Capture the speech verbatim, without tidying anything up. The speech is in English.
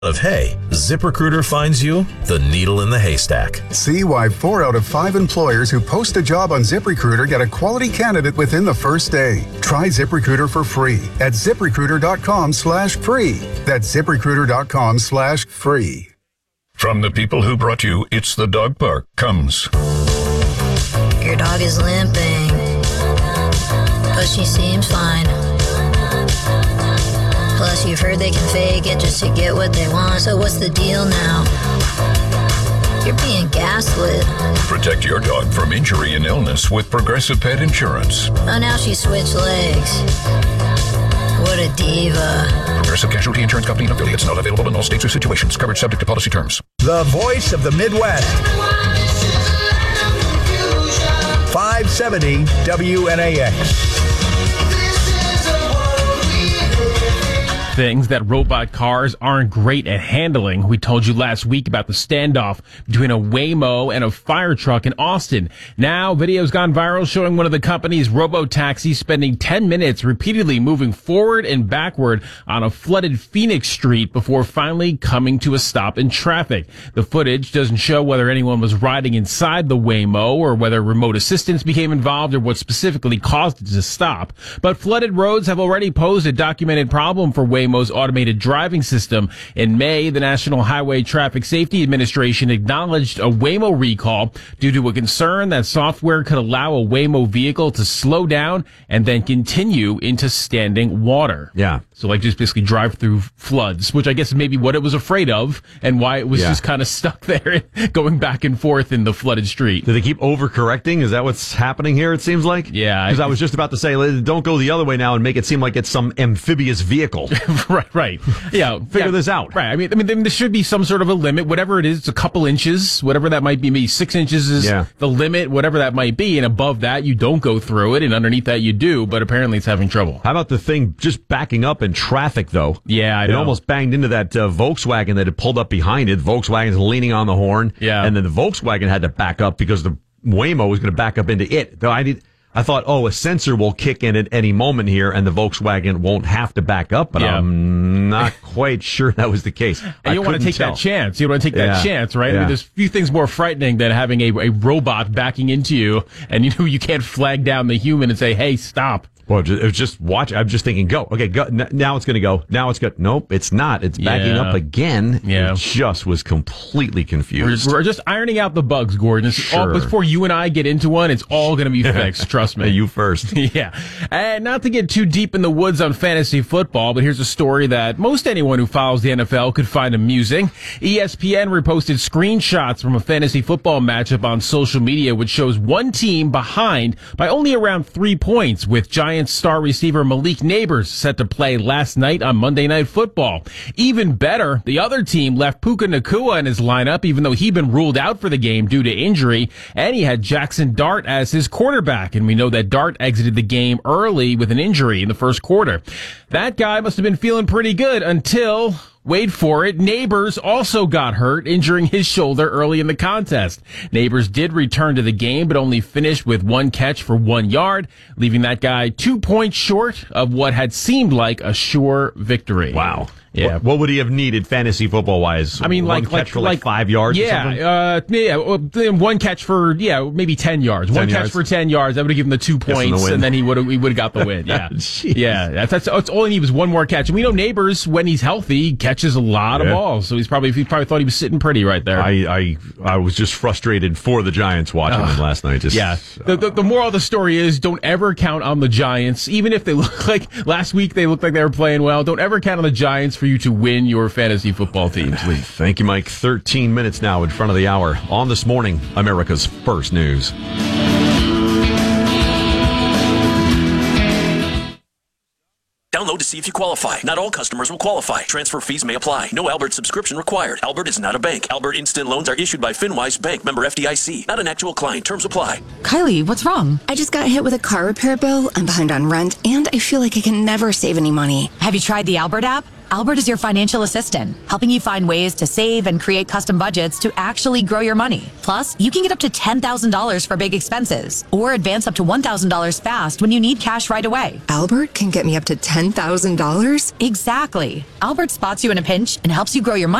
of hay, ZipRecruiter finds you the needle in the haystack. See why four out of five employers who post a job on ZipRecruiter get a quality candidate within the first day. Try ZipRecruiter for free at ZipRecruiter.com slash free. That's ZipRecruiter.com slash free. From the people who brought you It's the Dog Park comes... Your dog is limping, but she seems fine. Plus, you've heard they can fake it just to get what they want. So what's the deal now? You're being gaslit. Protect your dog from injury and illness with Progressive Pet Insurance. Oh, now she switched legs. What a diva. Progressive Casualty Insurance Company and affiliates. Not available in all states or situations. Coverage subject to policy terms. The voice of the Midwest. five seventy W N A X. Things that robot cars aren't great at handling. We told you last week about the standoff between a Waymo and a fire truck in Austin. Now, video's gone viral showing one of the company's robo-taxis spending ten minutes repeatedly moving forward and backward on a flooded Phoenix street before finally coming to a stop in traffic. The footage doesn't show whether anyone was riding inside the Waymo or whether remote assistance became involved or what specifically caused it to stop. But flooded roads have already posed a documented problem for Waymo. Waymo's automated driving system. In May, the National Highway Traffic Safety Administration acknowledged a Waymo recall due to a concern that software could allow a Waymo vehicle to slow down and then continue into standing water. Yeah. So like just basically drive through floods, which I guess is maybe what it was afraid of and why it was yeah. just kind of stuck there going back and forth in the flooded street. Do they keep overcorrecting? Is that what's happening here, it seems like? Yeah. Because I, I was just about to say, don't go the other way now and make it seem like it's some amphibious vehicle. right, right. Yeah. Figure yeah, this out. Right. I mean, I mean, there should be some sort of a limit, whatever it is. It's a couple inches, whatever that might be. Maybe six inches is yeah. the limit, whatever that might be. And above that, you don't go through it. And underneath that, you do. But apparently it's having trouble. How about the thing just backing up in traffic, though? Yeah, I it know. It almost banged into that uh, Volkswagen that had pulled up behind it. Volkswagen's leaning on the horn. Yeah. And then the Volkswagen had to back up because the Waymo was going to back up into it. Though I did. I thought, oh, a sensor will kick in at any moment here, and the Volkswagen won't have to back up, but yeah. I'm not quite sure that was the case. And I you don't want to take tell. that chance. You don't want to take yeah. that chance, right? Yeah. I mean, there's few things more frightening than having a, a robot backing into you, and you know you can't flag down the human and say, hey, stop. Well, it was just watch. I'm just thinking, go. Okay, go. N- now it's going to go. Now it's good. Nope, it's not. It's backing yeah. up again. Yeah. It just was completely confused. We're, we're just ironing out the bugs, Gordon. It's sure. all, before you and I get into one, it's all going to be fixed. Trust me. You first. Yeah. And not to get too deep in the woods on fantasy football, but here's a story that most anyone who follows the N F L could find amusing. E S P N reposted screenshots from a fantasy football matchup on social media, which shows one team behind by only around three points, with Giants star receiver Malik Neighbors set to play last night on Monday Night Football. Even better, the other team left Puka Nacua in his lineup, even though he'd been ruled out for the game due to injury, and he had Jackson Dart as his quarterback, and we know that Dart exited the game early with an injury in the first quarter. That guy must have been feeling pretty good until... wait for it, Neighbors also got hurt, injuring his shoulder early in the contest. Neighbors did return to the game, but only finished with one catch for one yard, leaving that guy two points short of what had seemed like a sure victory. Wow. Yeah. What, what would he have needed fantasy football wise? I mean, one like, catch like, for like, like five yards yeah, or something? Uh, yeah, one catch for, yeah, maybe ten yards. ten one yards. catch for ten yards. That would have given him the two points, the and then he would have he would have got the win. Yeah. Jeez. Yeah. That's, that's, that's all he needed was one more catch. And we know Neighbors, when he's healthy, catches a lot yeah. of balls. So he's probably, he probably thought he was sitting pretty right there. I, I, I was just frustrated for the Giants watching uh, them last night. Just, yeah. The, the, the moral of the story is don't ever count on the Giants, even if they look like, last week they looked like they were playing well. Don't ever count on the Giants for you to win your fantasy football team, please. Thank you, Mike. thirteen minutes now in front of the hour. On This Morning, America's First News. Download to see if you qualify. Not all customers will qualify. Transfer fees may apply. No Albert subscription required. Albert is not a bank. Albert Instant Loans are issued by FinWise Bank, member F D I C. Not an actual client. Terms apply. Kylie, what's wrong? I just got hit with a car repair bill. I'm behind on rent, and I feel like I can never save any money. Have you tried the Albert app? Albert is your financial assistant, helping you find ways to save and create custom budgets to actually grow your money. Plus, you can get up to ten thousand dollars for big expenses or advance up to one thousand dollars fast when you need cash right away. Albert can get me up to ten thousand dollars? Exactly. Albert spots you in a pinch and helps you grow your money